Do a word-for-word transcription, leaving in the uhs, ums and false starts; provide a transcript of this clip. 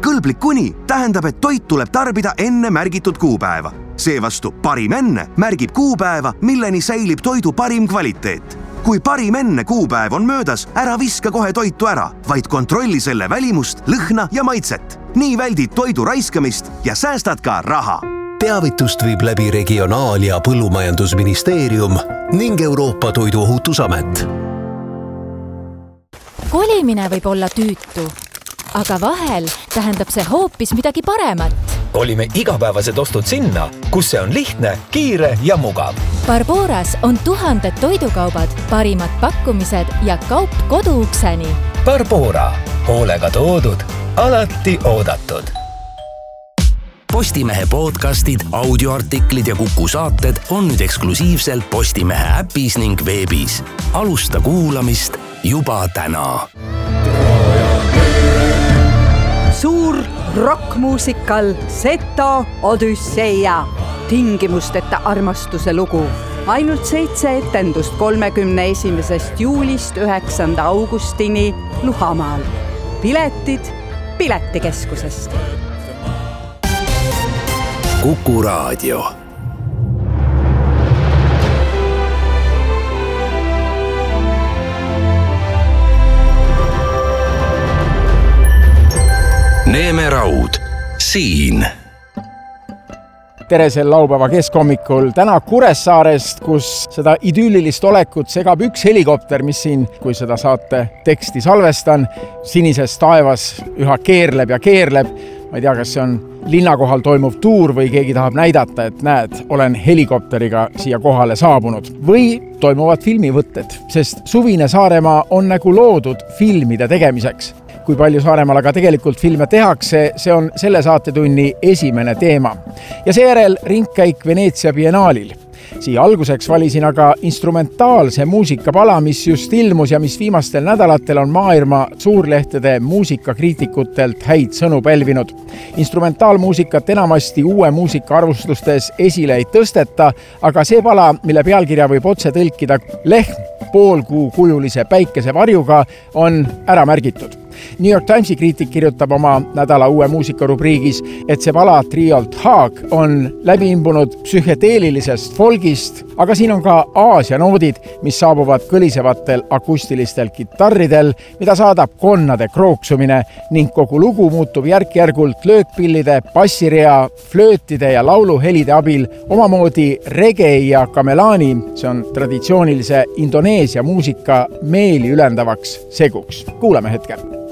kõlblik kuni tähendab, et toit tuleb tarbida enne märgitud kuupäeva. Seevastu parim enne märgib kuupäeva, milleni säilib toidu parim kvaliteet. Kui parim enne kuupäev on möödas, ära viska kohe toitu ära, vaid kontrolli selle välimust, lõhna ja maitset. Nii väldid toidu raiskamist ja säästad ka raha. Teavitust viib läbi Regionaal- ja Põllumajandusministeerium ning Euroopa Toiduohutusamet. Kolimine võib olla tüütu, aga vahel tähendab see hoopis midagi paremat. Kolime igapäevased ostud sinna, kus see on lihtne, kiire ja mugav. Barboras on tuhanded toidukaubad, parimad pakkumised ja kaup koduukseni. Barbora. Hoolega toodud, alati oodatud. Postimehe podcastid, audioartiklid ja Kuku saated on nüüd eksklusiivselt Postimehe äpis ning veebis. Alusta kuulamist juba täna. Suur rockmuusikal Seto Odüsseia. Tingimusteta armastuse lugu. Ainult seitse etendust kolmekümne esimesest juulist üheksanda augustini Luhamaal. Piletid Piletikeskusest. Kuku raadio. Neeme Raud, siin. Tere sel laupäeva keskhommikul täna Kuressaarest, kus seda idüllilist olekut segab üks helikopter, mis siin, kui seda saate teksti salvestan, sinises taevas üha keerleb ja keerleb. Ma ei tea, kas see on linna kohal toimuv tuur või keegi tahab näidata, et näed, olen helikopteriga siia kohale saabunud. Või toimuvad filmivõtted, sest suvine Saaremaa on nagu loodud filmide tegemiseks. Kui palju Saaremaal aga tegelikult filme tehakse, see on selle saatetunni esimene teema. Ja seejärel ringkäik Veneetsia biennaalil. Siia alguseks valisin aga instrumentaalse muusikapala, mis just ilmus ja mis viimastel nädalatel on maailma suurlehtede muusikakriitikutelt häid sõnu pälvinud. Instrumentaalmuusikat enamasti uue muusikaarvustustes esile ei tõsteta, aga see pala, mille pealkirja võib otse tõlkida lehm poolkuu kujulise päikese varjuga, on ära märgitud. New York Timesi kriitik kirjutab oma nädala uue muusikarubriigis, et see pala triolt Haag on läbi imbunud psühhedeelilisest folgist, aga siin on ka Aasia noodid, mis saabuvad kõlisevatel akustilistelt kitarridel, mida saadab konnade krooksumine ning kogu lugu muutub järk-järgult löökpillide, bassirea, flöötide ja lauluhelide abil omamoodi reggae ja gamelani, see on traditsioonilise Indoneesia muusika meeli ülendavaks seguks. Kuulame hetkel.